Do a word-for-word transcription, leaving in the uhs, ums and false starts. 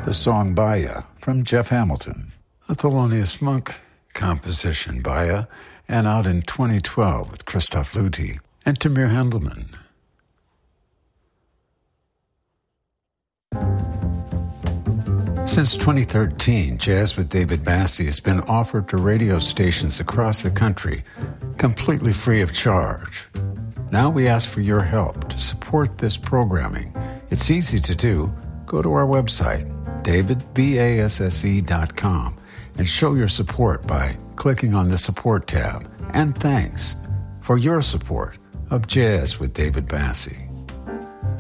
the song Baya from Jeff Hamilton, a Thelonious Monk composition, Baya, and out in twenty twelve with Christoph Luthi and Tamir Hendelman. Since twenty thirteen, Jazz with David Bassi has been offered to radio stations across the country, completely free of charge. Now we ask for your help to support this programming. It's easy to do. Go to our website, david basse dot com, and show your support by clicking on the Support tab. And thanks for your support of Jazz with David Bassi.